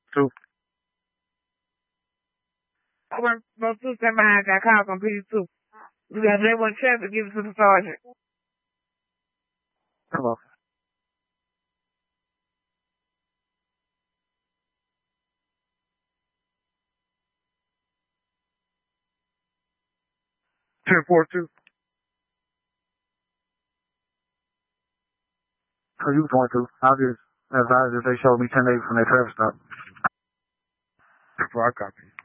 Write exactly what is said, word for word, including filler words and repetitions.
Two. I went no two stand behind that car on P D two. Because they want traffic, give it to the sergeant. Come on. Ten four two. So you point to. I'll just advise if they show me ten eight from their traffic stop. Before I copy.